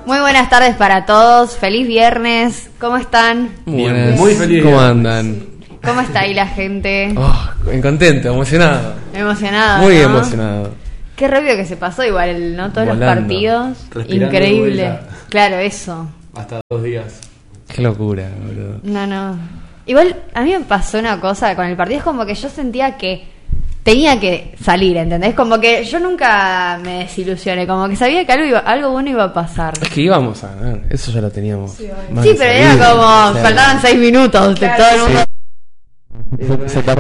Muy buenas tardes para todos, feliz viernes, ¿cómo están? Muy feliz. ¿Cómo andan? ¿Cómo está ahí la gente? Contento, emocionado. Emocionado, Muy ¿no? emocionado. Qué rápido que se pasó igual, ¿no? Todos Volando. los partidos, Respirando increíble. de vuelta. Claro, eso. Hasta 2 días. Qué locura, boludo. No. Igual, a mí me pasó una cosa con el partido, es como que yo sentía que tenía que salir, ¿entendés? Como que yo nunca me desilusioné, como que sabía que algo bueno iba a pasar. Es que íbamos a ganar, eso ya lo teníamos. Sí, más sí, que pero sabido. era como, O sea, faltaban 6 minutos de todo el mundo. se tardó.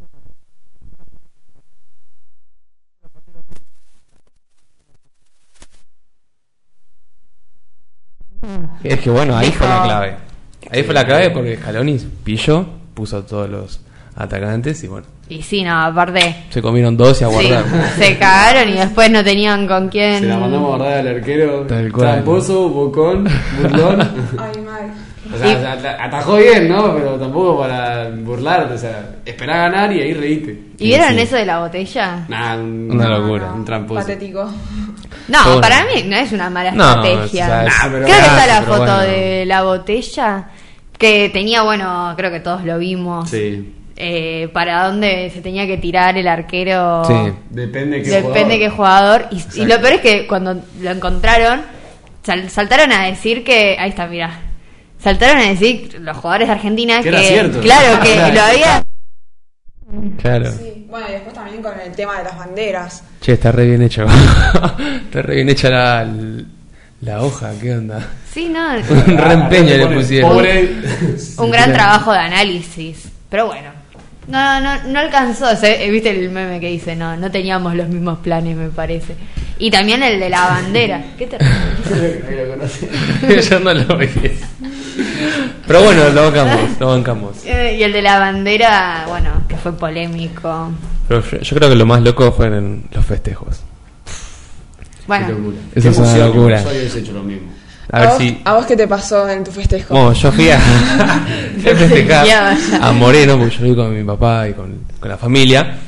Es que bueno, ahí fue la clave. Ahí fue la clave porque Scaloni pilló, puso todos los atacantes y bueno, Y sí, no, aparte, se comieron dos y a guardar. sí, se cagaron y después no tenían con quién. Se la mandamos a guardar al arquero. Tal cual. Tramposo, bocón, burlón. Ay, mal. O sea, atajó bien, ¿no? Pero tampoco para burlarte. O sea, esperá ganar y ahí reíte. ¿Y vieron Sí. eso de la botella? Nah, Una locura. Un tramposo. Patético. No, Bueno. para mí no es una mala No, estrategia. o sea, Nah, pero Creo que está claro, la pero foto bueno. de la botella que tenía, bueno, creo que todos lo vimos. Sí. Para dónde se tenía que tirar el arquero. Sí. Depende qué Depende qué jugador. Y lo peor es que cuando lo encontraron, saltaron a decir que. Ahí está, mirá. Saltaron a decir los jugadores de Argentina Que era cierto. Claro, que Claro. lo había. Claro. Sí. Bueno, y después también con el tema de las banderas. Che, está re bien hecho. Está re bien hecha la hoja, ¿qué onda? Sí, no. Un reempeño le pusieron. Pobre. Un gran trabajo de análisis. Pero bueno. No alcanzó. ¿Viste el meme que dice? No teníamos los mismos planes, me parece. Y también el de la bandera. ¿Qué te Nadie lo conoce. Yo no lo vi. Pero bueno, lo bancamos. Y el de la bandera, bueno, que fue polémico. Pero yo creo que lo más loco fueron los festejos. Qué Bueno, locura. Eso Qué es una emoción, locura. Yo hubiese hecho lo mismo. A ver vos, si. ¿A vos qué te pasó en tu festejo? Bueno, yo fui a festejar Ya. a Moreno, porque yo vi con mi papá y con la familia.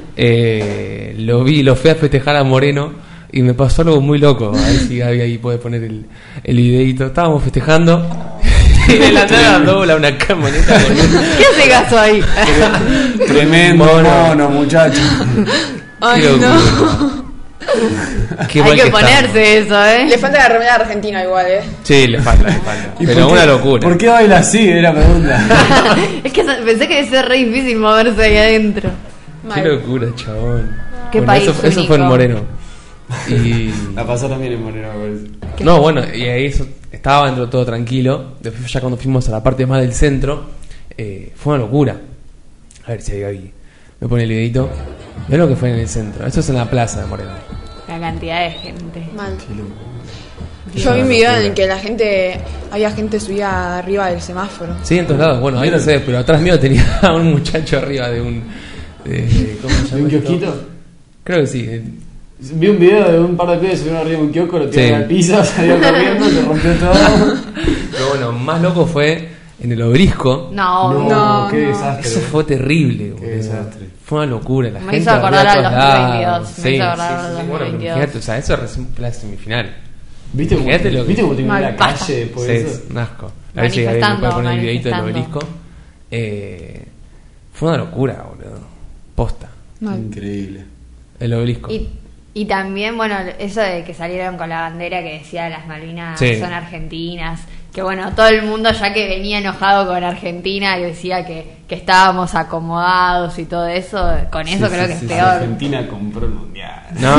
Lo fui a festejar a Moreno y me pasó algo muy loco. A ver si Gaby ahí puede poner el videito. Estábamos festejando y de la nada dobla una camioneta con ¿qué hace caso ahí? Tremendo Mono. mono, muchacho. Ay, Qué locura. no. Qué Hay mal que estamos. ponerse eso, Le falta la remera argentina igual, Sí, le falta. ¿Y Pero por qué- una locura. ¿Por qué baila así? Era la pregunta. Es que pensé que debe ser re difícil moverse ahí adentro. Qué locura, chabón. Qué país eso fue en único. Moreno. Y La pasó también en Moreno, me parece. no, bueno, y ahí estaba dentro todo tranquilo. Después ya cuando fuimos a la parte más del centro, fue una locura. A ver si ahí Gaby me pone el videito. Ve lo que fue en el centro. Esto es en la plaza de Moreno. La cantidad de gente. Mal. Qué locura. Yo vi un video en el que había gente subida arriba del semáforo. Sí, en todos lados. Bueno, ahí no sé, pero atrás mío tenía a un muchacho arriba de un... ¿cómo se llama ¿De un esto? kiosquito? Creo que sí. Vi un video de un par de pibes subieron arriba de un kiosco, lo tiraron Sí. al piso, salió corriendo, se rompió todo. Pero bueno, más loco fue en el Obelisco. No, No, qué no. desastre. Eso fue terrible, Qué boludo. desastre. Fue una locura. La Me gente hizo acordar arriba al de todos 2022, lados. me hizo acordar al Bueno, 2022. fíjate, o sea, eso recién fue la semifinal. ¿Viste cómo, Fíjate lo que- ¿viste cómo terminó Mal, la basta. calle después Sí, de eso? es un asco. A ver si Gabriel me puede poner el videito del Manifestando. Obelisco. Fue una locura, boludo. Posta. Mal. Increíble. El Obelisco. Y también, bueno, eso de que salieron con la bandera que decía las Malvinas Sí. son argentinas. Que bueno, todo el mundo ya que venía enojado con Argentina y decía que estábamos acomodados y todo eso, con eso creo que es peor. Argentina compró el mundial. No.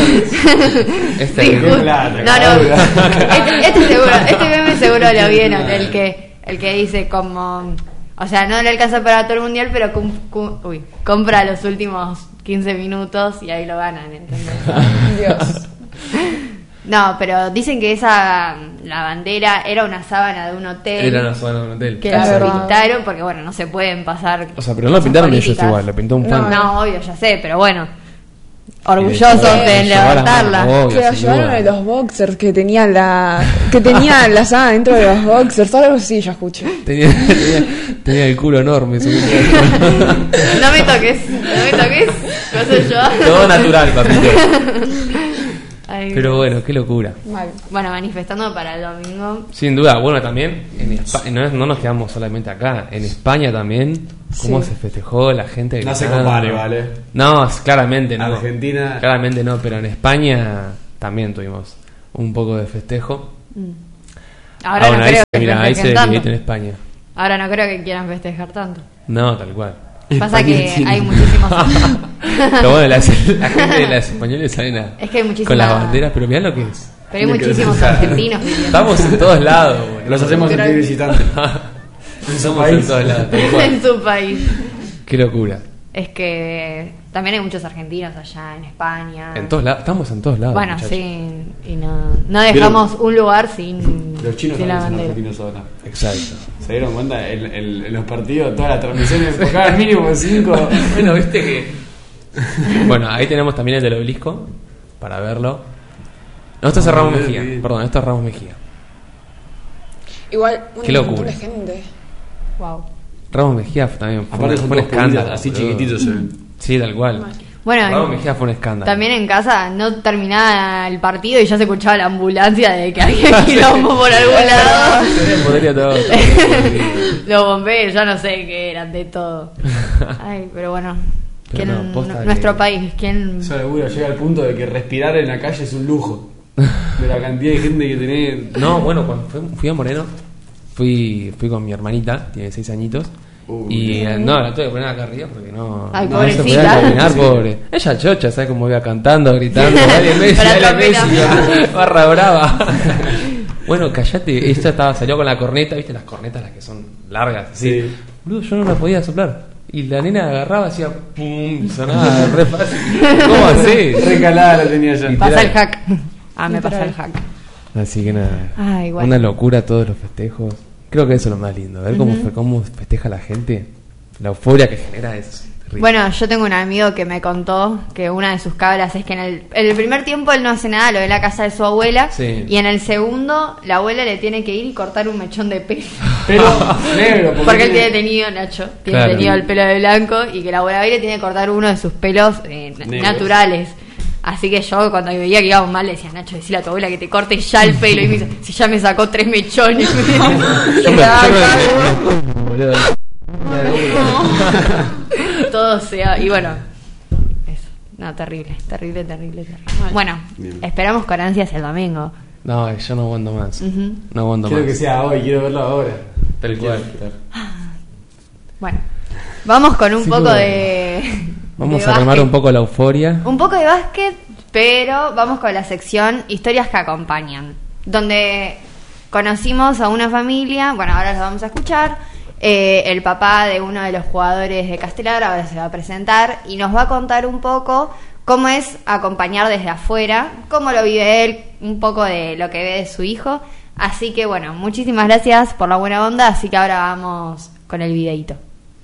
Sí, Este justo. plata, No, cabrón. este seguro, este meme seguro lo vieron, el que dice como, o sea, no le alcanza para todo el mundial, pero compra los últimos 15 minutos y ahí lo ganan, ¿entendés? Dios. No, pero dicen que la bandera era una sábana de un hotel. Era una zona de un hotel. Que Es la verdad. pintaron porque bueno, no se pueden pasar. O sea, pero no lo cosas pintaron ellos políticas. igual, lo pintó un fan. No, obvio, ya sé, pero bueno. Orgullosos Y de levantarla. Obvio, Que la sin llevaron duda. de los boxers que tenían la sábana dentro de los boxers, algo así ya escuché. Tenía el culo enorme. No me toques, no sé yo. Todo natural, papito. Ay, Pero Dios. bueno, qué locura. Mal. Bueno, manifestando para el domingo. Sin duda, bueno, también no nos quedamos solamente acá. En España también, cómo Sí. se festejó la gente. No se gritando. compare, ¿vale? No, claramente no. Argentina. Claramente no, pero en España también tuvimos un poco de festejo. Ahora Bueno, no ahí creo se, que mira, ahí se festejen tanto. divide en España. Ahora no creo que quieran festejar tanto. No, tal cual. Pasa que España, hay Chile. muchísimos. Pero bueno, la gente de las españoles salen Es que hay muchísima- con las banderas, pero mirá lo que es. Pero hay muchísimos argentinos viviendo. Estamos en todos lados, boludo. Los hacemos sentir visitantes. Estamos en todos lados, tal cual. en su país. Qué locura. Es que también hay muchos argentinos allá en España. En todos lados, estamos en todos lados. Bueno, muchachos. sí, y no dejamos un lugar sin, Los chinos sin también la son bandera. argentinos ahora. Exacto. ¿Se dieron cuenta? En los partidos, todas las transmisiones enfocadas mínimo en 5. Bueno, viste que. Bueno, ahí tenemos también el del obelisco para verlo. No, esto es Ramos Mejía. sí. Perdón, esto es Ramos Mejía. Igual, Qué locura. montón de gente. Wow. Ramos Mejía también fue, Aparte son fue un todos pulidos, escándalo. así boludo. chiquititos se ven. Sí, tal cual. Bueno, Ramos Mejía fue un escándalo. también en casa no terminaba el partido y ya se escuchaba la ambulancia de que había quilombo por algún lado. Podría todo. Los bomberos, ya no sé qué eran, de todo. Ay, pero bueno. Pero ¿Quién- no, posta nuestro que- país, ¿quién? Eso seguro llega al punto de que respirar en la calle es un lujo. De la cantidad de gente que tenés. No, bueno, cuando fui a Moreno, fui con mi hermanita, tiene 6 añitos. Y no, la tuve que poner acá arriba porque no. Ay, no se podía pobrecita. caminar, pobre. Ella chocha, ¿sabes cómo iba cantando, gritando? Dale Messi, Para dale Messi. Camila. Barra brava. Bueno, callate, ella salió con la corneta, ¿viste? Las cornetas, las que son largas, así. Sí. Boludo, yo no la podía soplar. Y la nena agarraba, hacía pum, sonaba re fácil. ¿Cómo así? Recalada la tenía ya. Pasa el hack. Ah, me pasa el hack. Así que nada. Ay, bueno. Una locura todos los festejos. Creo que eso es lo más lindo. Ver cómo festeja la gente. La euforia que genera es terrible. Bueno, yo tengo un amigo que me contó que una de sus cabras es que en el primer tiempo él no hace nada, lo ve en la casa de su abuela. Sí. Y en el segundo, la abuela le tiene que ir y cortar un mechón de pelo. Pero negro, Porque él tiene tenido, Nacho, tiene Claro. tenido el pelo de blanco y que la abuela va y le tiene que cortar uno de sus pelos Negros. naturales. Así que yo cuando veía que íbamos mal le decía, Nacho, decile a tu abuela que te corte ya el pelo. Y me dice, si ya me sacó 3 mechones. Boludo. Todo sea... Y bueno, eso. No, terrible. Bueno, Bien. esperamos con ansias el domingo. No, yo no aguanto más. Ujú. No aguanto Quiero que más. sea hoy, quiero verlo ahora. Tal cual. Bueno, vamos con un Sin poco duda. de... Vamos de a calmar básquet. un poco la euforia. Un poco de básquet, pero vamos con la sección Historias que acompañan, donde conocimos a una familia, bueno, ahora lo vamos a escuchar, el papá de uno de los jugadores de Castelar, ahora se va a presentar y nos va a contar un poco cómo es acompañar desde afuera, cómo lo vive él, un poco de lo que ve de su hijo. Así que bueno, muchísimas gracias por la buena onda, así que ahora vamos con el videíto.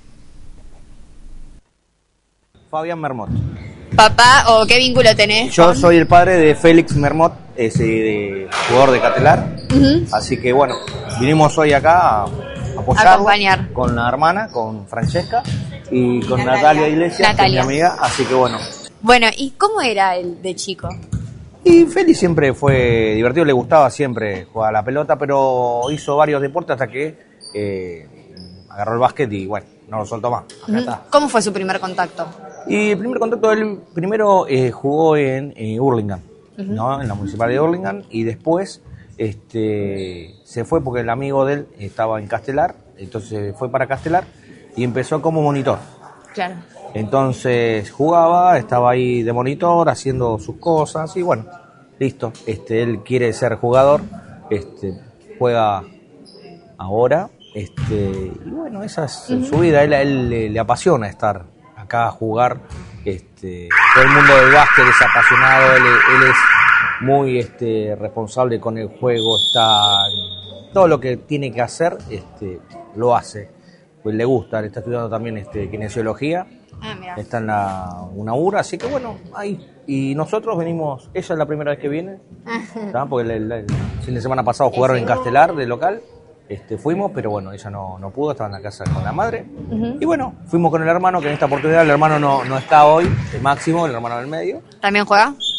Fabián Mermot. Papá, ¿o qué vínculo tenés? Yo soy el padre de Félix Mermot, ese jugador de Castelar. Así que bueno, vinimos hoy acá a apoyarlo Acompañar. con la hermana, con Francesca y con Natalia Iglesias, que es mi Natalia. amiga. Así que bueno. Bueno, ¿y cómo era él de chico? Y Félix siempre fue divertido, le gustaba siempre jugar a la pelota, pero hizo varios deportes hasta que agarró el básquet y bueno, no lo soltó más. Acá está. ¿Cómo fue su primer contacto? Y el primer contacto, él primero jugó en Hurlingham, ¿no? En la municipal de Hurlingham, y después se fue porque el amigo de él estaba en Castelar, entonces fue para Castelar y empezó como monitor. Claro. Entonces jugaba, estaba ahí de monitor, haciendo sus cosas y bueno, listo. Él quiere ser jugador, juega ahora, y bueno, esa es su vida. Él le apasiona estar acá a jugar. Todo el mundo del básquet es apasionado, él es muy responsable con el juego, está todo lo que tiene que hacer, lo hace. Pues le gusta, le está estudiando también kinesiología. Ah, mira. Está en la UNAUR, así que bueno, ahí. Y nosotros venimos, ella es la primera vez que viene, ¿tá? Porque el fin de semana pasado jugaron en Castelar de local, fuimos, pero bueno, ella no pudo, estaba en la casa con la madre. Y bueno, fuimos con el hermano, que en esta oportunidad el hermano no está hoy, el Máximo, el hermano del medio. ¿También juega?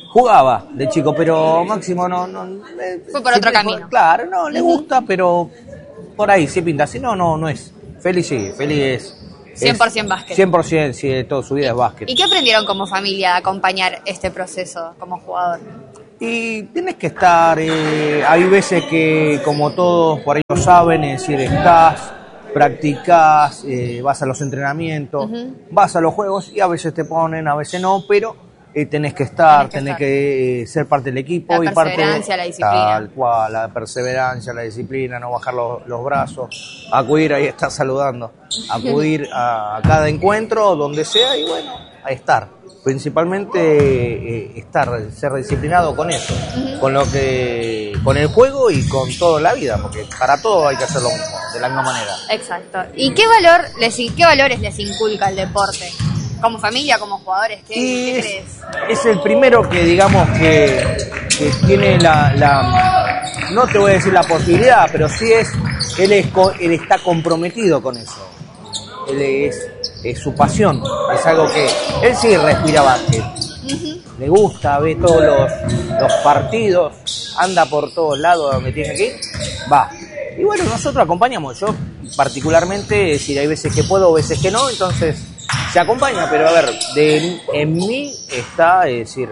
Jugaba de chico, pero Máximo no Fue por otro camino. Claro, no, le gusta, pero por ahí sí pinta. Si no es. Feli sí, Feli es 100% básquet. 100%, sí, toda su vida es básquet. ¿Y qué aprendieron como familia a acompañar este proceso como jugador? Y tienes que estar, hay veces que como todos por ahí lo saben, es decir, estás, practicás, vas a los entrenamientos, vas a los juegos y a veces te ponen, a veces no, pero tenés que estar, tenés que ser parte del equipo. La perseverancia, la disciplina. Tal cual, la perseverancia, la disciplina, no bajar los brazos, acudir, ahí estás saludando, acudir a cada encuentro, donde sea, y bueno, a estar. Principalmente ser disciplinado con eso, con el juego y con toda la vida, porque para todo hay que hacer lo mismo, de la misma manera. Exacto. ¿Y qué valores les inculca el deporte? Como familia, como jugadores, ¿qué crees? Es el primero que digamos que tiene no te voy a decir la posibilidad, pero sí él está comprometido con eso. Él es su pasión, es algo que él sí respira básquet. Le gusta, ve todos los partidos, anda por todos lados donde tiene que ir, va. Y bueno, nosotros acompañamos, yo particularmente, es decir, hay veces que puedo, veces que no, entonces se acompaña, pero a ver, en mí está, es decir,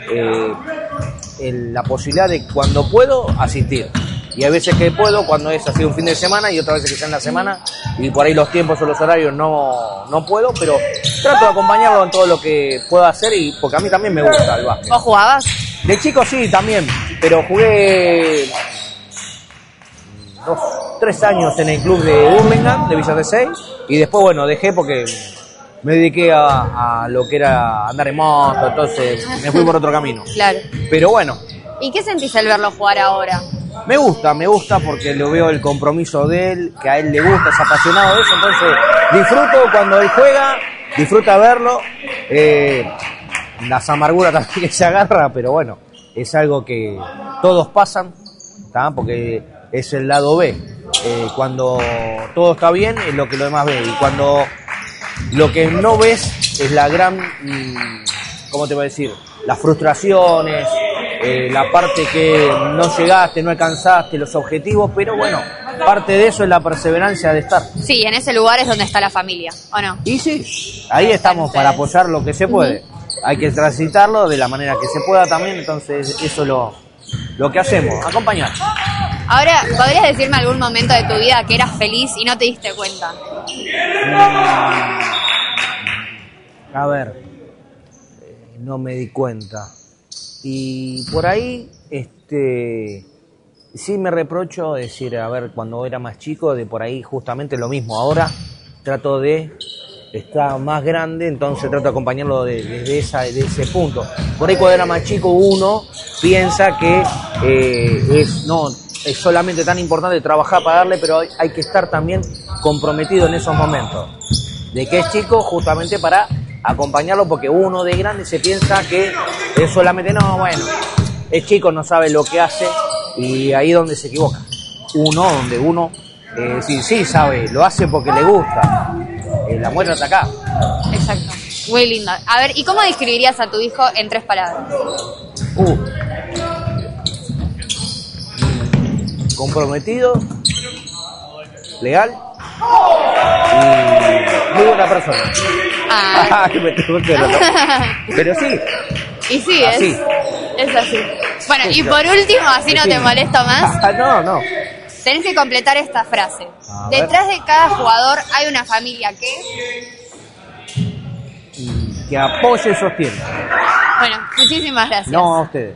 la posibilidad de cuando puedo asistir. Y hay veces que puedo cuando es así un fin de semana y otras veces que sea en la semana y por ahí los tiempos o los horarios no puedo, pero trato de acompañarlo en todo lo que pueda hacer y porque a mí también me gusta el básquet. ¿Vos jugabas? De chico sí, también, pero jugué 3 años en el club de Burlingame, de Villa Gesell, y después, bueno, dejé porque me dediqué a lo que era andar en moto, entonces me fui por otro camino. Claro. Pero bueno. ¿Y qué sentís al verlo jugar ahora? Me gusta porque lo veo el compromiso de él, que a él le gusta, es apasionado de eso, entonces disfruto cuando él juega, disfruta verlo, las amarguras también que se agarra, pero bueno, es algo que todos pasan, ¿tá? Porque es el lado B, cuando todo está bien es lo que lo demás ve, y cuando lo que no ves es la gran, ¿cómo te voy a decir? Las frustraciones, la parte que no llegaste, no alcanzaste los objetivos, pero bueno, parte de eso es la perseverancia de estar. Sí, en ese lugar es donde está la familia, ¿o no? Y sí, ahí estamos para apoyar lo que se puede. Hay que transitarlo de la manera que se pueda también, entonces eso es lo que hacemos, acompañar. Ahora, ¿podrías decirme algún momento de tu vida que eras feliz y no te diste cuenta? A ver, no me di cuenta. Y por ahí, sí me reprocho, decir, a ver, cuando era más chico, de por ahí justamente lo mismo. Ahora trato de estar más grande, entonces trato de acompañarlo desde ese punto. Por ahí cuando era más chico uno piensa que es solamente tan importante trabajar para darle, pero hay que estar también comprometido en esos momentos. De que es chico justamente para acompañarlo, porque uno de grande se piensa que es solamente, es chico, no sabe lo que hace, y ahí es donde se equivoca. Donde uno sí sabe, lo hace porque le gusta. La muestra está acá. Exacto. Muy lindo. A ver, ¿y cómo describirías a tu hijo en 3 palabras? Comprometido, legal y muy buena persona. Pero sí. Y sí, así. Es así. Bueno, y por último, así no te molesto más. No. Tenés que completar esta frase. A Detrás de cada jugador hay una familia que apoye y sostiene. Bueno, muchísimas gracias. No, a ustedes.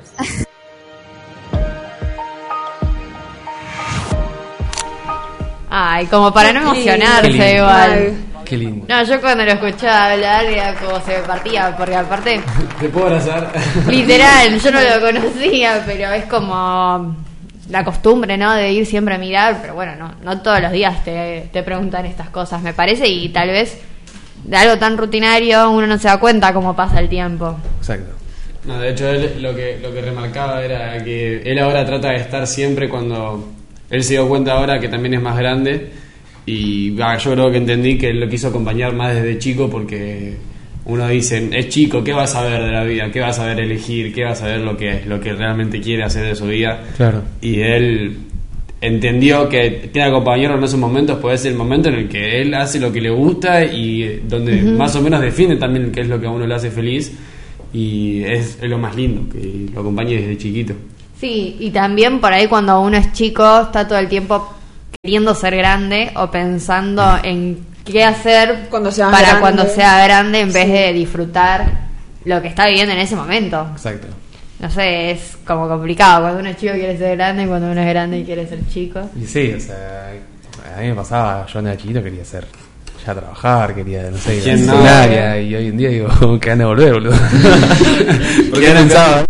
Ay, como para no emocionarse lindo. igual. Qué lindo. No, yo cuando lo escuchaba hablar era como se me partía, porque aparte, ¿Te puedo abrazar? literal, yo no lo conocía, pero es como la costumbre, ¿no? De ir siempre a mirar, pero bueno, no todos los días te preguntan estas cosas, me parece, y tal vez de algo tan rutinario uno no se da cuenta cómo pasa el tiempo. Exacto. No, de hecho él lo que remarcaba era que él ahora trata de estar siempre cuando él se dio cuenta ahora que también es más grande, y yo creo que entendí que él lo quiso acompañar más desde chico porque uno dice, es chico, ¿qué va a saber de la vida? ¿Qué va a saber elegir? ¿Qué va a saber lo que realmente quiere hacer de su vida? Claro. Y él entendió que tiene que acompañarlo en esos momentos, puede ser el momento en el que él hace lo que le gusta y donde más o menos define también qué es lo que a uno le hace feliz, y es lo más lindo, que lo acompañe desde chiquito. Sí, y también por ahí cuando uno es chico está todo el tiempo queriendo ser grande o pensando en qué hacer Cuando sea para grande. cuando sea grande en vez de disfrutar lo que está viviendo en ese momento. Exacto. No sé, es como complicado cuando uno es chico quiere ser grande y cuando uno es grande y quiere ser chico. Y sí, o sea, a mí me pasaba, yo cuando era chiquito quería hacer, ya trabajar, quería, no sé, ir a ¿Quién la no? secundaria, y hoy en día digo, que van a volver, boludo. Porque ¿Quién pensaba.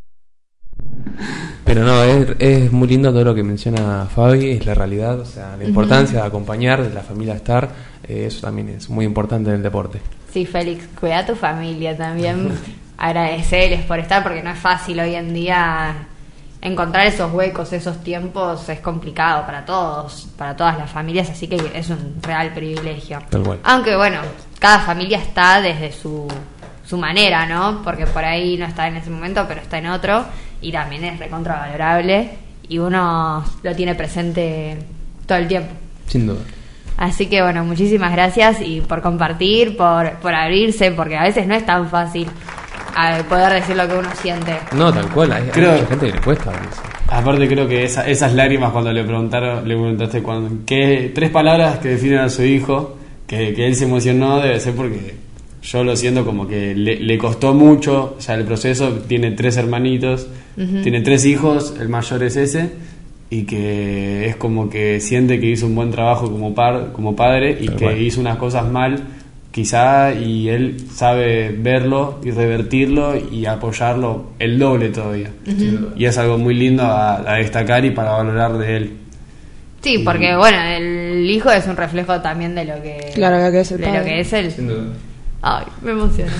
Pero no, es muy lindo todo lo que menciona Fabi, es la realidad, o sea, la importancia de acompañar, de la familia estar, eso también es muy importante en el deporte. Sí, Félix, cuida a tu familia también. Agradecerles por estar, porque no es fácil hoy en día encontrar esos huecos, esos tiempos, es complicado para todos, para todas las familias, así que es un real privilegio. Tal cual. Aunque bueno, cada familia está desde su manera, ¿no? Porque por ahí no está en ese momento, pero está en otro, y también es recontravalorable, y uno lo tiene presente todo el tiempo. Sin duda. Así que bueno, muchísimas gracias y por compartir, por abrirse, porque a veces no es tan fácil poder decir lo que uno siente. No, tal cual, hay Creo- mucha gente que le cuesta eso. Aparte creo que esas lágrimas cuando le preguntaste qué 3 palabras que definen a su hijo, que él se emocionó, debe ser porque yo lo siento como que le costó mucho, o sea, el proceso. Tiene 3 hermanitos, tiene 3 hijos, el mayor es ese, y que es como que siente que hizo un buen trabajo como padre, y Tal que cual. hizo unas cosas mal quizá, y él sabe verlo y revertirlo y apoyarlo el doble todavía. Y es algo muy lindo a destacar y para valorar de él. Sí, porque bueno, el hijo es un reflejo también de lo que, Claro, lo que es el de lo padre. que es él. Sin duda. Ay, me emociona.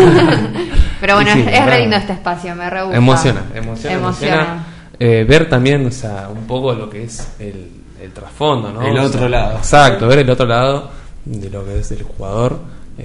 Pero bueno, Sí, sí, es re verdad. lindo este espacio, me re gusta. Emociona. Ver también, o sea, un poco lo que es el trasfondo, ¿no? El O otro sea, lado. Exacto, ver el otro lado de lo que es el jugador,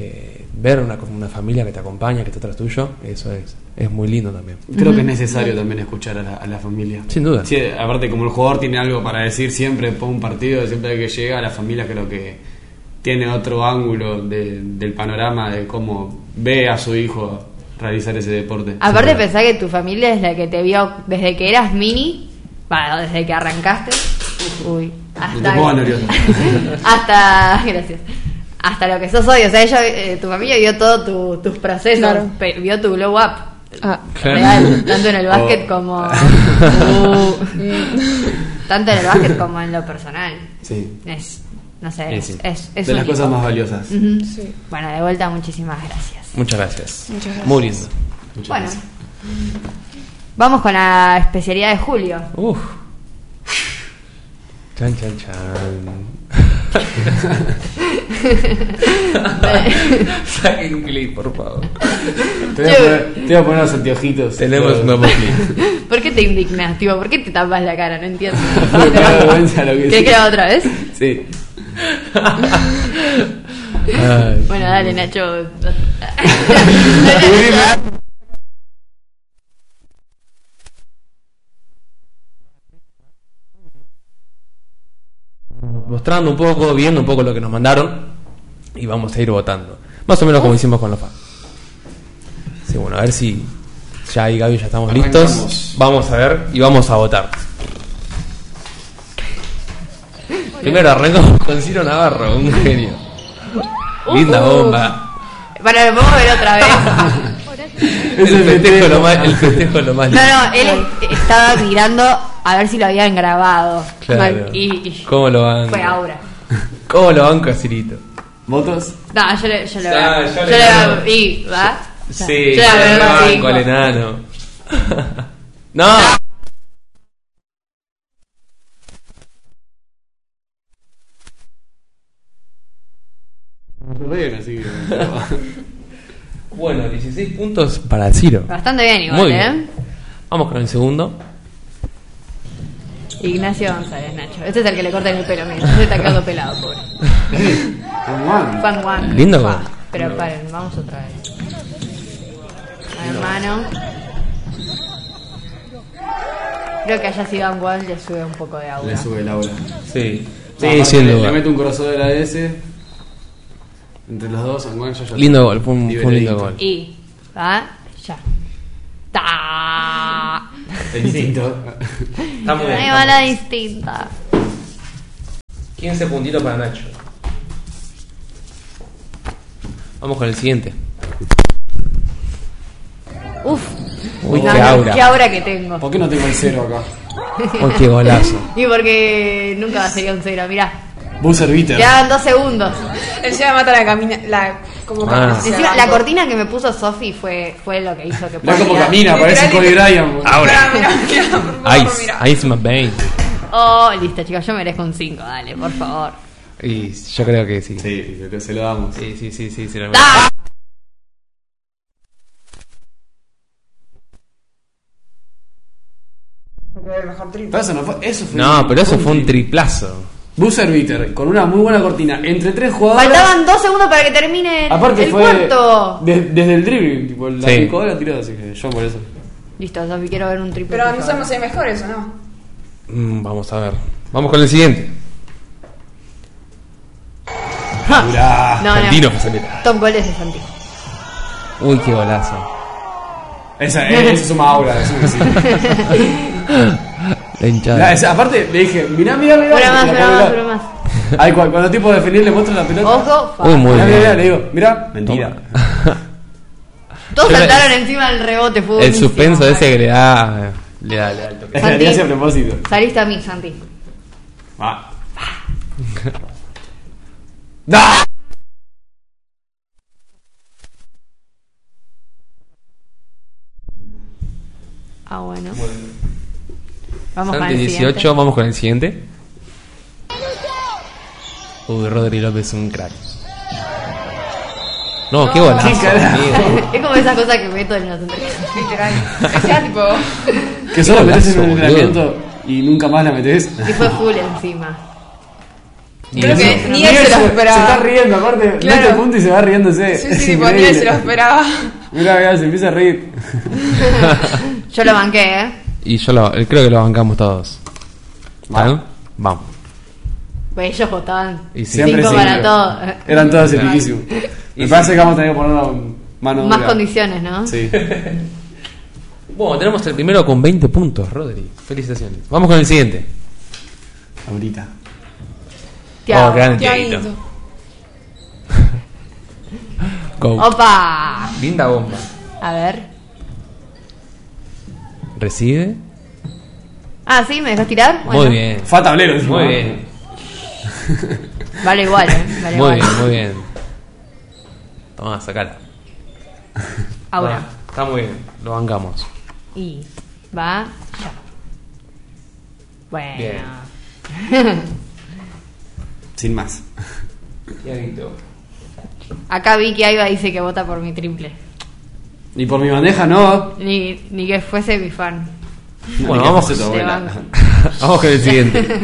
ver una familia que te acompaña, que está atrás tuyo, eso es muy lindo también. Creo que es necesario también escuchar a la familia. Sin duda. Sí, aparte, como el jugador tiene algo para decir siempre después de un partido, siempre que llega, la familia creo que tiene otro ángulo del panorama de cómo ve a su hijo realizar ese deporte. Aparte pensá que tu familia es la que te vio desde que eras mini, bueno, desde que arrancaste, uy, No te pongas nerviosa. gracias, hasta lo que sos hoy, o sea, tu familia vio todos tus procesos, Claro. vio tu glow up, Ah, Claro. real, tanto en el básquet Oh. como tanto en el básquet como en lo personal. Sí. Es, no sé, Sí. es De las único. cosas más valiosas. Ujú. sí. Bueno, de vuelta, muchísimas gracias. Muchas gracias. Muchas gracias. Muy lindo. Muchas Bueno, gracias. vamos con la especialidad de Julio. Uf. Chan, chan, chan. Saquen un clip, por favor. Te voy a poner los anteojitos. Tenemos un nuevo clip. ¿Por qué te indignas, tipo? ¿Por qué te tapas la cara? No entiendo. Me da vergüenza lo que ¿Quieres que lo haga otra vez? Sí. Ay. Bueno, dale, Nacho. Mostrando un poco, viendo un poco lo que nos mandaron y vamos a ir votando. Más o menos como hicimos con los fans. Sí, bueno, a ver si ya ahí Gaby ya estamos Arrancamos. listos. Vamos a ver y vamos a votar. Primero arrancamos con Ciro Navarro, un genio. Linda bomba. Bueno, lo podemos ver otra vez. El festejo es lo más lindo. No, él estaba mirando a ver si lo habían grabado. Claro. Y ¿Cómo lo banco? fue Aura. ¿Cómo lo banco a Cirito? ¿Votos? No, yo le Ya, veo. yo Yo le le gano. veo. Y, ¿va? Sí, Yo yo le lo veo banco cinco. al enano. No. Bien, así que. Bueno, 16 puntos para Ciro. Bastante bien igual, Muy ¿eh? bien. Vamos con el segundo. Ignacio González, Nacho. Este es el que le cortan el pelo, mira. Se está quedando pelado, pobre. Juan Juan. Lindo. Juan. Pero paren, vamos otra vez. mano. Creo que haya sido Anguan, le sube un poco de aura. Le sube el aura. Sí. No, Sí, aparte sin le duda. mete un crossover a ese. Entre los dos, Anguan ya. Lindo gol, fue un lindo Liberadito. gol. Y va ya. ¡Ta! El instinto. Está muy bien. Ahí va la distinta. 15 puntitos para Nacho. Vamos con el siguiente. Uf. Uy, No, qué no, aura. qué aura que tengo. ¿Por qué no tengo el cero acá? Uy, qué golazo. Y porque nunca sería un cero, mirá. Buzzer beater. Quedaban 2 segundos. Encima mata la camina. Como Ah. que Encima, la cortina que me puso Sofi fue lo que hizo que Mirá cómo pueda camina, parece Kobe Bryant. boludo. Aura. Mira, por favor, Ice. mira. Ice McBain. Oh, listo, chicos, yo merezco un 5, dale, por favor. Y yo creo que sí. Sí, se lo damos. Sí, se lo ¡Ah! El mejor triple. Pero eso fue No, pero eso fue un triplazo. Buzzer beater, con una muy buena cortina. Entre 3 jugadores. Faltaban 2 segundos para que termine Aparte el fue cuarto. desde el dribbling, tipo, la Sí. picadora tiró, así que yo por eso. Listo, Sofi, quiero ver un triple. Pero no tuyo. sabemos si hay mejores o no. Vamos a ver. Vamos con el siguiente. Mirá. No, Santino no. Fasaleta. Top goles de Santi. Uy, qué golazo. Eso suma aura, eso que sí. La hinchada. Aparte le dije, mirá. Una más, La una pongo más, acá. una más. Ay, cuando el tipo de defender le muestra la pelota. Ojo, Uy, muy Mirá, bien. le digo, mirá, mentira. Todos Yo le- saltaron encima del rebote, fue El buenísimo. suspenso ese que le da el toque. Esa le hace a propósito. Saliste a mí, Santi. Va. ¡Da! Ah, bueno. Vamos con Santi el 18, siguiente. vamos con el siguiente. Uy, Rodri López es un crack. No, qué golazo. ¿Qué carajo? amigo. Es como esas cosas que meto en los entrenamientos. Literal. O sea, tipo. Que solo Qué metes en golazo, un boludo. entrenamiento y nunca más la metes. Y fue full encima. Creo Eso. que ni él se lo Se está esperaba. riendo, aparte, Claro. mete el punto y se va riéndose. Sí, Es sí, tipo, ni él increíble. se lo esperaba. Mirá, se empieza a reír. Yo lo banqué, ¿eh? Y yo creo que lo bancamos todos. ¿Están? Vamos. Pues ellos votaban Y sí. Siempre, 5 para siempre. todo. Eran todos epiquísimos. Y Me sí. parece que vamos a tener que poner una mano Más dura. condiciones, ¿no? Sí. Bueno, tenemos el primero con 20 puntos, Rodri. Felicitaciones. Vamos con el siguiente. Ahorita. Tiago. Oh, grande Tiaguito. Tiaguito. Go. ¡Opa! Linda bomba. A ver. Recibe. Ah, ¿sí? ¿Me dejas tirar? Bueno, Muy bien. Fue a tablero encima. Muy bien. Vale igual, ¿eh? Vale Muy igual. bien, muy bien. Toma, sacala. Ahora. Ah, está muy bien. Lo bancamos. Y va ya. Bueno. Bien. Sin más. Tiaguito. Acá Vicky Aiba dice que vota por mi triple. Y por mi bandeja no. Ni que fuese mi fan. Bueno, Ni que vamos fuese tu Te abuela. banco. Vamos con el siguiente.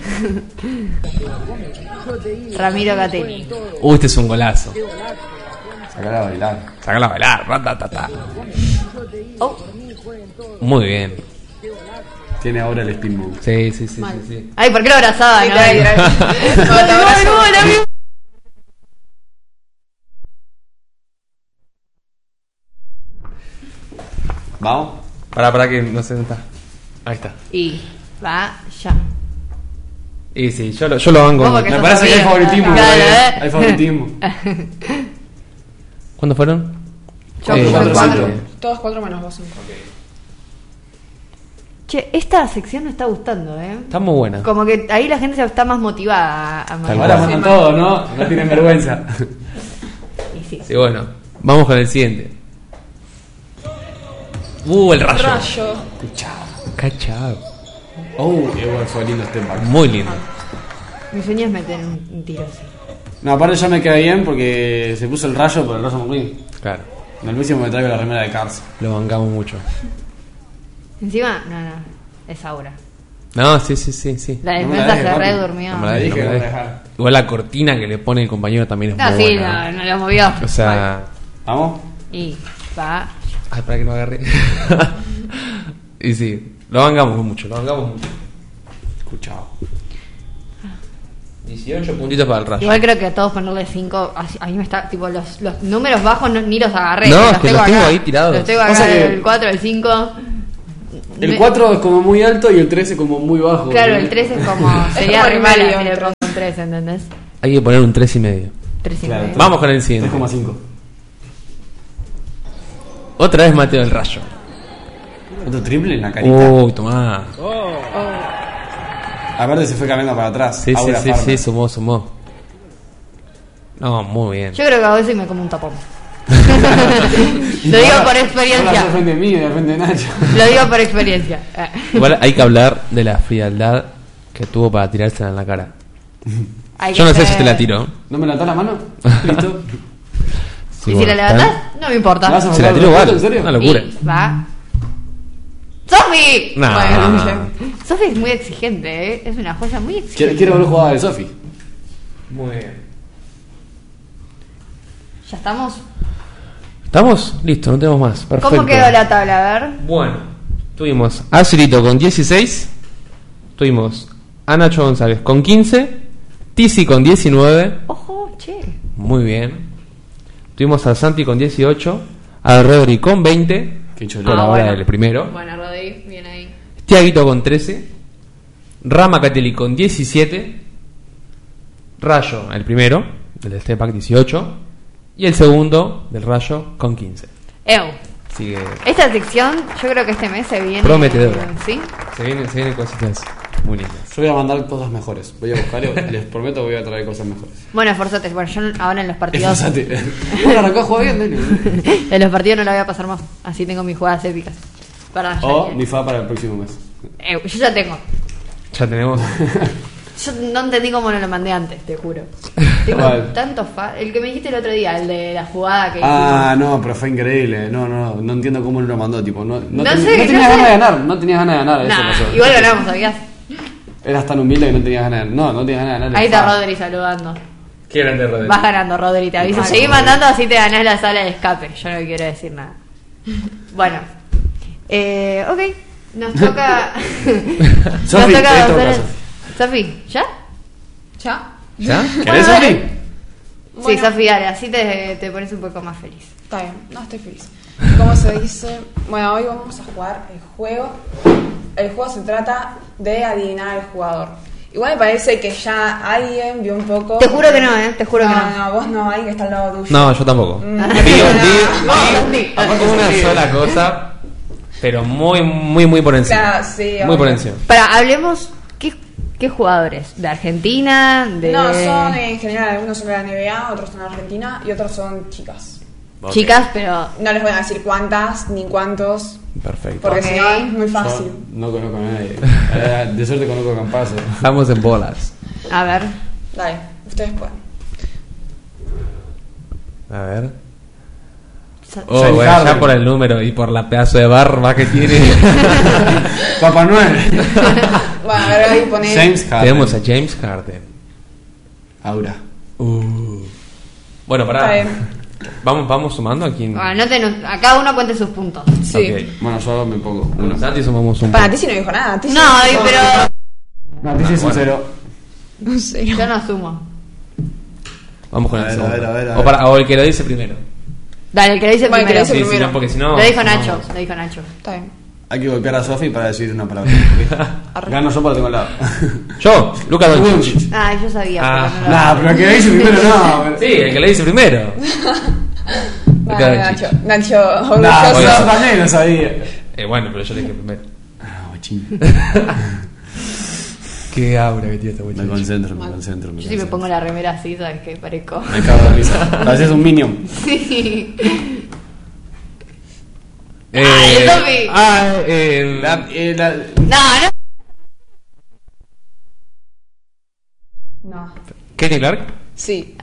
Ramiro Catelli. Este es un golazo. Sacala a bailar. Sácala a bailar. Ratatata. Oh, Muy bien. Tiene ahora el spin move. Sí, sí, sí, sí, sí. ay, ¿por qué lo abrazaba? No, Literal, literal. No, te abrazo. ¿Vamos? Para que no se está. Ahí está. Y va ya. Y sí, yo lo banco. ¿Cómo que Me sos parece que hay amigo? favoritismo. Claro, todavía. ¿eh? Hay favoritismo. ¿Cuántos fueron? Yo Cuatro, puse cuatro. 4. Todos 4 menos vos 5. Che, esta sección me está gustando, ¿eh? Está muy buena. Como que ahí la gente está más motivada a Tal mandar. Ahora cual. mandan todo, ¿no? No tienen vergüenza. Y sí. Sí, bueno. Vamos con el siguiente. El rayo. Rayo. Cachao. Igual fue lindo este back. Muy lindo. Mi sueño es meter un tiro así. No, aparte ya me queda bien porque se puso el rayo por el Rayo McQueen. Claro. El próximo me traigo la remera de Cars. Lo bancamos mucho. Encima, no, es Aura. No, sí, sí, sí, sí. La No me la defensa dejes, se papi. re durmió. No me la Le dejes, dije no que me no la me dejes. dejara. Igual la cortina que le pone el compañero también es Ah, muy sí, buena. no lo movió. O sea, Y va. Ay, para que no agarre. Y sí, lo bancamos mucho. Escuchado. 18 puntitos para el Rayo. Igual creo que a todos ponerle 5. A mí me está. Tipo, los números bajos ni los agarré. No, los es que los tengo acá. ahí tirados. Los tengo acá, Pasa que- el 4, el 5. El 4 es como muy alto y el 3 es como muy bajo. Claro, ¿no? el 3 es como. Sería como re el mala medio, si le el pongo un 3, ¿entendés? Hay que poner un 3,5. 3 y Claro, medio. Vamos con el siguiente. 3,5. Otra vez Mateo del Rayo. Otro triple en la carita. Uy, tomá. Aparte se fue cambiando para atrás. Sí, Aura Farmer. sí, sumó. No, muy bien. Yo creo que a veces me como un tapón. Lo digo por Ahora experiencia. se defiende de mí, defiende de Nacho. Lo digo por experiencia. Igual hay que hablar de la frialdad que tuvo para tirársela en la cara. Hay Yo que no sé ser- si te la tiró. ¿No me levantás la mano? ¿Listo? Sí, Y si bueno, la levantás, no me importa. ¿Me vas a Se la mandar tiró una igual. foto, ¿En serio? Una locura. Y va. ¡Sofi! No. Bueno, Sofi es muy exigente, ¿eh? Es una joya muy exigente. Quiero ver jugada de Sofi. Muy bien. Ya estamos. ¿Estamos? Listo, no tenemos más. Perfecto. ¿Cómo quedó la tabla? A ver. Bueno, tuvimos a Cirito con 16. Tuvimos a Nacho González con 15. Tizi con 19. Ojo, che. Muy bien. Tuvimos a Santi con 18. A Rodri con 20. Qué Por cholo. ahora bueno. el primero. Bueno, Rodri, bien ahí. Tiaguito con 13. Rama Catelli con 17. Rayo, el primero, del Step Pack 18. Y el segundo, del Rayo, con 15. Eu. Así que Esta sección, yo creo que este mes se viene. Prometedora. ¿Sí? se vienen cositas muy lindas. Yo voy a mandar cosas mejores. Voy a buscar y les prometo que voy a traer cosas mejores. Bueno, esforzate. Bueno, yo ahora en los partidos. Esforzate. Bueno, arrancó a jugar bien, Dani. En los partidos no la voy a pasar más. Así tengo mis jugadas épicas. Perdón, ya O dije. mi fa para el próximo mes. Yo ya tengo. Ya tenemos. Yo no entendí cómo no lo mandé antes, te juro. Tengo ¿Cuál? tantos El que me dijiste el otro día, el de la jugada que Ah, no, pero fue increíble. No entiendo cómo no lo mandó. Tipo, no sé, tenías no ganas sé. de ganar. No tenías ganas de ganar. Eso Nah, pasó. igual ganamos, ¿sabías? Eras tan humilde que no tenías ganas de ganar. No tenías ganas de ganar. Ahí está Rodri saludando. Qué grande Rodri. Vas ganando, Rodri, te aviso. Seguí mandando así te ganás la sala de escape. Yo no quiero decir nada. Bueno. Ok. Nos toca... Nos Sofi, toca te hacer toca, el- Sofi. Sofi, ¿ya? ¿Ya? ¿Ya? ¿Querés, dale. Sofi? Sí, Bueno. Sofi, dale, así te pones un poco más feliz. Está bien, no estoy feliz. ¿Cómo se dice? Bueno, hoy vamos a jugar el juego. El juego se trata de adivinar al jugador. Igual me parece que ya alguien vio un poco. Te juro que no, te juro que no. No, vos no, alguien que está al lado tuyo. No, yo tampoco. Sí. Una sola cosa, pero muy por encima. Claro, sí, muy por obvio. encima. Para, hablemos, ¿qué jugadores? ¿De Argentina? De... No, son en general, algunos son de la NBA, otros son de Argentina y otros son chicas. Chicas, pero... No les voy a decir cuántas ni cuántos, Perfecto. porque Ok. si no es muy Yo fácil. no conozco a nadie. De suerte conozco a Campazo. Estamos en bolas. A ver. Dale, ustedes pueden. A ver. Sa- Oh, James bueno, ya Harden. por el número y por la pedazo de barba que tiene. Papá Noel. Bueno, a ver, ahí poner. James Harden. Tenemos a James Harden. Aura. Bueno, Está pará. bien. Vamos sumando a quien. Bueno, a cada uno cuente sus puntos. Sí. Ok. Bueno, yo me pongo uno. Santi sumamos un Para punto. ti sí no dijo nada. Tizi No, dijo- pero No, te hice un cero. No sé. yo no asumo. Vamos con A el ver, segundo. a ver, a ver, a O, ver. para, o el que lo dice primero. Dale, el que lo dice Bueno, el que primero. lo dice Sí, sí, primero. no, porque si no. Lo dijo Nacho, no. lo dijo Nacho. Está bien. Hay que golpear a Sofi para decir una palabra. Gano yo porque tengo al lado. Yo, Lucas Doncic. Ah, yo sabía. Ah. pero no lo- Nah, pero el que le dice primero no. Sí, el que lo dice primero. Lucas Vale, Doncic. Nacho, Nah, orgulloso. pues yo también lo sabía. Bueno, pero yo le dije primero. Ah, guachín. Qué aura que tiene esta Me muchacha. concentro, me concentro. Yo si me pongo la remera así, ¿sabes qué? Parezco. Me cago de risa. Pareces un minion. Sí. Eh, Ay, Sofi. No, no. No. Kenny Clark. Sí.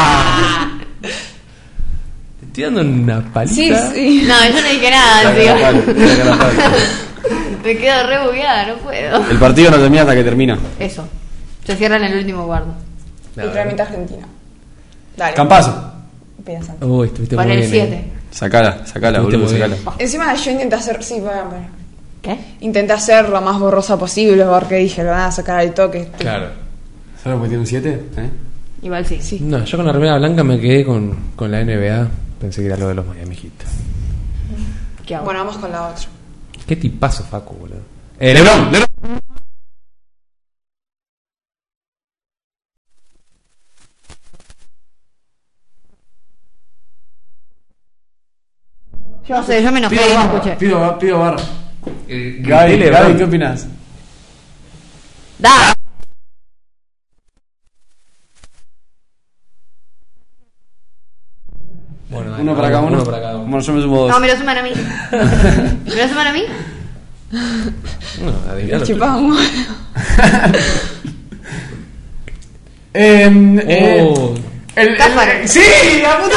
Te estoy dando una palita. Sí, sí. No, yo no dije nada, Saca la pala, tío. saca la pala. Me quedo re bugueada, no puedo. El partido no termina hasta que termina. Eso. Se cierra en el último guardo. A ver. Literalmente Argentina. Dale. Campazo. Piensa. Uy, estuviste Con muy el bien. 7. Sacala, boludo, muy bien. sacala. Encima yo intenté hacer. Sí, bueno. ¿Qué? Intenté hacer lo más borrosa posible porque dije, lo van a sacar al toque. Claro. ¿Solo porque tiene un 7? Igual sí. Sí. No, yo con la remera blanca me quedé con la NBA. Pensé que era lo de los Miami Heat. ¿Qué hago? Bueno, vamos con la otra. Qué tipazo, Facu, boludo. Lebron. Yo no sé, yo me enojé y no escuché. Pido barra. Gaby, Gaby, ¿qué opinas? ¡Da! Bueno, dale, Uno para cada uno. Uno para cada uno. Bueno, yo me sumo 2. No, me lo suman a mí. ¿Me lo suman a mí? No, adivinalo. Chupamos. Oh. Cáfaro. ¡Sí! ¡La puta!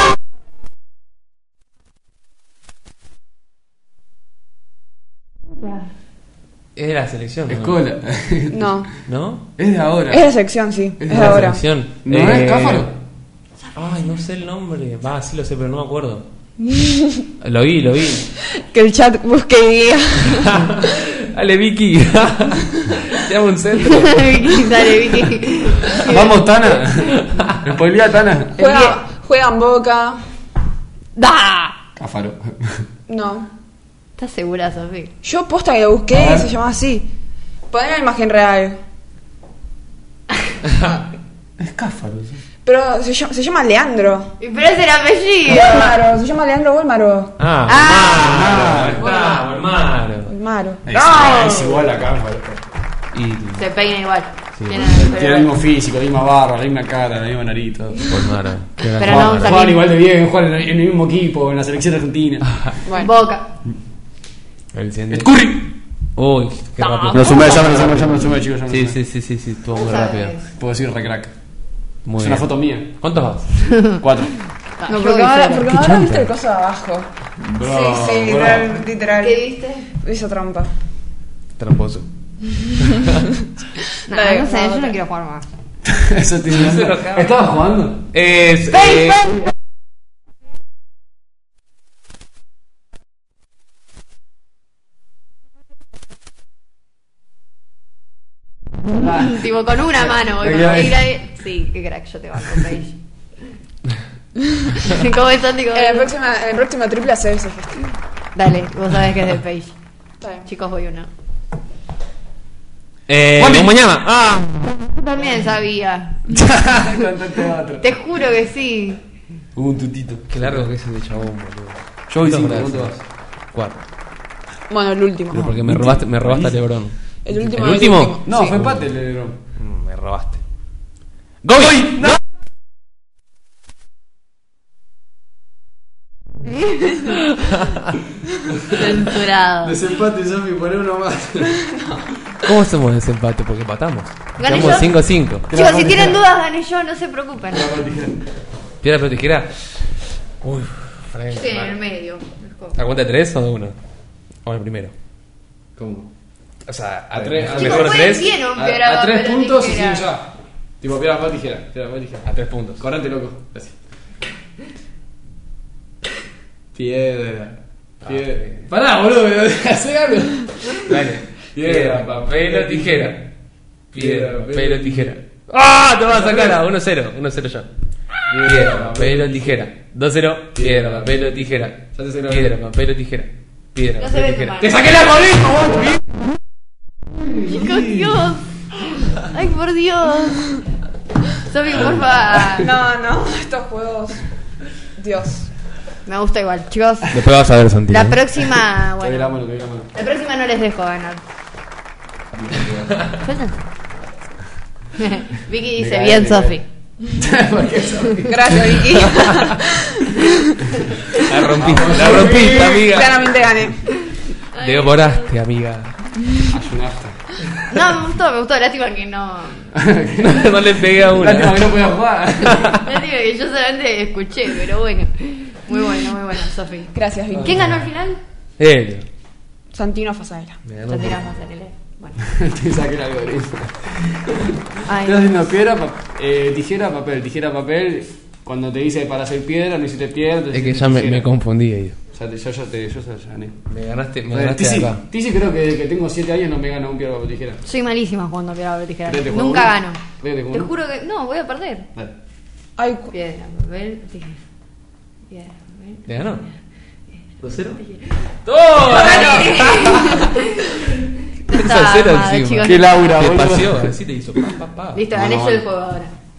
Es de la selección, ¿no? Escola. No. ¿No? Es de ahora. Es de sección, sí. Es Es de de la ahora. selección. ¿No es Cáfaro? Ay, no sé el nombre. Va, sí lo sé, pero no me acuerdo. Lo vi. Que el chat busque y diga. Dale, Vicky. Te hago un centro. Vicky, dale, Vicky. Vamos, Tana. Spoilea a Tana. Juega en Boca. ¡Da! Cáfaro. No. ¿Estás segura, Sofi? Yo posta que lo busqué A ver. y se llama así. Poné la imagen real. Es Cáfaro. Sí. Pero se llama Leandro. Pero es el apellido. Volmaro, se llama Leandro Volmaro. Volmaro. Volmaro. Es igual a Cáfaro. Y Se peina igual. Sí. Tiene el pelo Tiene el mismo igual. físico, la misma barba, la misma cara, la misma nariz. Todo. Volmaro. Pero no usa Juegan bien. igual de bien, juegan en el mismo equipo, en la selección argentina. Bueno. Boca. El siguiente. ¡El Curry! Uy, qué No. rápido. Me lo sumé, ya me lo sumé, chicos. Ya me lo Sí, sumé. sí, estuvo muy ¿Sabes? rápido. Puedo decir re crack. Muy Es bien. una foto mía. ¿Cuántos vas? 4. No, yo porque voy ahora, cero. porque Qué ahora chanta. viste el coso de abajo. Bro, sí, bro. literal. ¿Qué viste? Hizo trampa. Tramposo. No, Dale, no sé, la yo otra. no quiero jugar más. Eso te ¿Estabas jugando? Es. Tipo, con una mano voy ¿De con qué la hay? negra y... Sí, qué crack, yo te banco, Paige. ¿Cómo es, Santi? ¿Cómo En es? la próxima triple hace ese gesto. Dale, vos sabés que es de Paige. Está bien. Chicos, voy una. Con mañana. Ah. Yo también sabía. Contate otro. Te juro que sí. Hubo un tutito. Qué largo que es ese chabón, boludo. Yo voy ¿Cuántos 5, grados? ¿cuánto vas? 4. Bueno, el último. Pero porque me robaste a Lebron. El último. ¿El último? No, Sí. fue empate el de Me robaste. ¡Goy! ¡No! Censurado. Desempate, Sofi, poné uno más. ¿Cómo hacemos desempate? Porque empatamos. ¿Gané Quedamos yo? 5-5. Chicos, si tienen dudas, gané yo, no se preocupen. Piedra, pero tijera. Uy, Frank. Estoy en el medio. ¿A cuenta de 3 o de 1? O el primero. ¿Cómo? O sea, A tres, Chicos, mejor jueguen 3. bien un piedra, A 3 papel, puntos y tijera. sin ya. Tipo, piedra, papel, tijera. Piedra, papel, tijera. A 3 puntos. Corrente, loco. Así. Piedra. Piedra. Pará, boludo, hacé algo. Dale. Piedra, papel o tijera. Piedra, papel o tijera. ¡Ah! Te vas a sacar a 1-0. 1-0 ya. Piedra, papel o tijera. 2-0. Piedra, papel o tijera. Ya te saqué la Piedra, papel o tijera. Piedra, No se papel ve o tu tijera. mano. ¡Te saqué la rodilla! Chicos, Dios. Ay, por Dios. Sofi, porfa. No, estos juegos. Dios. Me gusta igual, chicos. Después vas a ver, Santi. La próxima, Te vi la bueno. mano, te vi la mano. La próxima no les dejo ganar. Vicky dice, cae, bien, me cae. Sofi. ¿Por qué, Sofi? Gracias, Vicky. La rompiste, amiga. Claramente gané. Devoraste, amiga. Ayunaste. No, me gustó. Lástima que no. No le pegué a una. Lástima que no podía jugar. Lástima que yo solamente escuché, pero bueno. Muy bueno, Sofi. Gracias, Vicky. ¿Quién ganó al final? Él. Santino Fasaela. Me ganó Ya por- tiramos a Lele. Bueno. Te saqué el algoritmo. Ay. Estoy haciendo piedra, tijera, papel. Tijera, papel. cuando te dice para hacer piedra, no hiciste piedra. Es que ya me confundí ahí. Yo ya gané. Me ganaste Tizi, acá. Tizi creo que desde que tengo 7 años no me gana un piedra, papel, tijera. Soy malísima jugando piedra, papel, tijera. Vete, Nunca juega gano. uno. Vete, juega Te uno. juro que. No, voy a perder. Dale. Ay, Piedra, papel, tijera. Piedra, papel. ¿Le ganó? 2-0. No estaba armado, chicos. Qué Laura, Te boludo. paseó, así te hizo. Pa. Listo, Bueno, gané yo bueno. el juego ahora.